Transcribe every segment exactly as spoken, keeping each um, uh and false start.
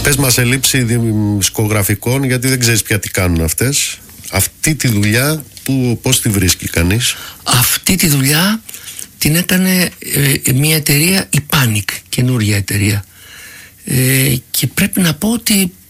Πες μας σε λήψη δισκογραφικών, γιατί δεν ξέρεις πια τι κάνουν αυτές. Αυτή τη δουλειά που, πώς τη βρίσκει κανείς? Αυτή τη δουλειά την έκανε ε, μια εταιρεία, η Panic, καινούρια εταιρεία, ε, και πρέπει να πω ότι ε,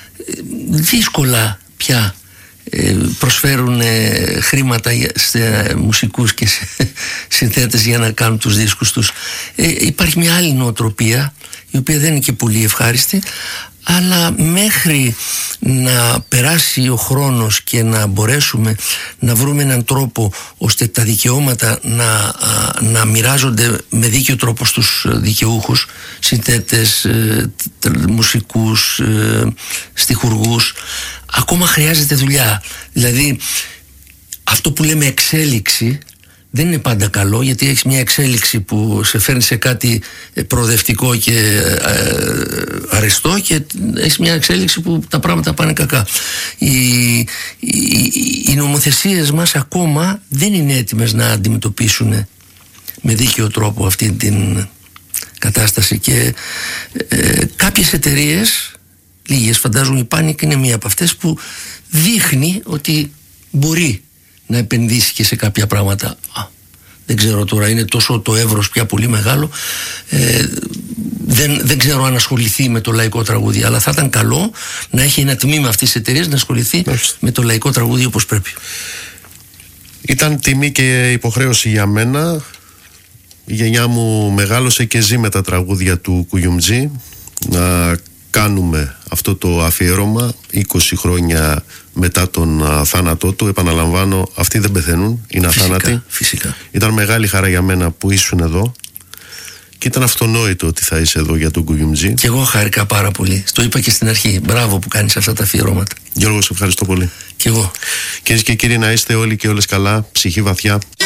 δύσκολα πια ε, προσφέρουν ε, χρήματα σε μουσικούς και σε συνθέτες για να κάνουν τους δίσκους τους. ε, υπάρχει μια άλλη νοοτροπία, η οποία δεν είναι και πολύ ευχάριστη, αλλά μέχρι να περάσει ο χρόνος και να μπορέσουμε να βρούμε έναν τρόπο ώστε τα δικαιώματα να, να μοιράζονται με δίκαιο τρόπο στους δικαιούχους, συνθέτες, μουσικούς, στιχουργούς, ακόμα χρειάζεται δουλειά. Δηλαδή αυτό που λέμε εξέλιξη δεν είναι πάντα καλό, γιατί έχεις μια εξέλιξη που σε φέρνει σε κάτι προοδευτικό και αριστό, και έχεις μια εξέλιξη που τα πράγματα πάνε κακά. Οι, οι, οι νομοθεσίες μας ακόμα δεν είναι έτοιμες να αντιμετωπίσουν με δίκαιο τρόπο αυτή την κατάσταση, και ε, κάποιες εταιρείες, λίγες φαντάζομαι, η Panic είναι μία από αυτές, που δείχνει ότι μπορεί να επενδύσει και σε κάποια πράγματα. Α, δεν ξέρω τώρα, είναι τόσο το εύρος πια πολύ μεγάλο, ε, δεν, δεν ξέρω αν ασχοληθεί με το λαϊκό τραγούδι, αλλά θα ήταν καλό να έχει ένα τμήμα αυτής της εταιρείας να ασχοληθεί Άχι. με το λαϊκό τραγούδι όπως πρέπει. Ήταν τιμή και υποχρέωση για μένα. Η γενιά μου μεγάλωσε και ζει με τα τραγούδια του Κουγιουμτζή, να κάνουμε αυτό το αφιέρωμα είκοσι χρόνια μετά τον α, θάνατό του. Επαναλαμβάνω, αυτοί δεν πεθαίνουν, είναι αθάνατοι. Φυσικά. Ήταν μεγάλη χαρά για μένα που ήσουν εδώ, και ήταν αυτονόητο ότι θα είσαι εδώ για τον Κουγιουμτζή. Και εγώ χάρηκα πάρα πολύ. Το είπα και στην αρχή. Μπράβο που κάνεις αυτά τα αφιερώματα. Γιώργο, σε ευχαριστώ πολύ. Και εγώ. Κυρίες και κύριοι, να είστε όλοι και όλες καλά, ψυχή βαθιά.